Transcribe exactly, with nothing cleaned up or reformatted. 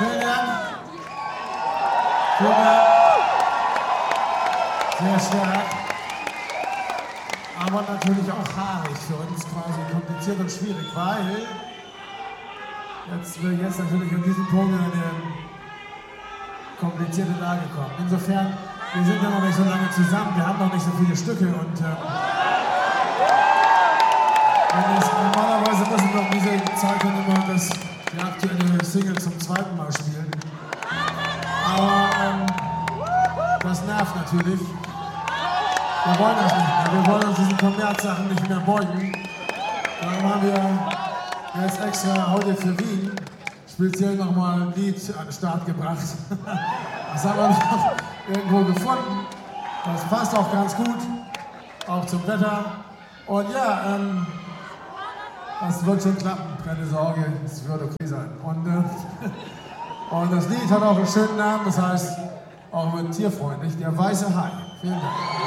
Vielen Dank. Vielen Dank. Sehr stark. Aber natürlich auch haarig für uns, quasi kompliziert und schwierig, weil jetzt will jetzt natürlich an diesem Punkt in eine komplizierte Lage kommen. Insofern, wir sind ja noch nicht so lange zusammen, wir haben noch nicht so viele Stücke und ähm, wenn es, normalerweise müssen wir um diese Zeit dann immer das, die aktuelle Single zum zweiten Mal spielen. Aber ähm, das nervt natürlich. Wir wollen das nicht mehr. Wir wollen uns diesen Kommerzsachen nicht mehr beugen. Darum haben wir jetzt extra heute für Wien speziell nochmal ein Lied an den Start gebracht. Das haben wir noch irgendwo gefunden. Das passt auch ganz gut, auch zum Wetter. Und ja, ähm, das wird schon klappen, keine Sorge, es wird okay sein. Und, äh, und das Lied hat auch einen schönen Namen, das heißt auch mit tierfreundlich, der weiße Hai. Vielen Dank.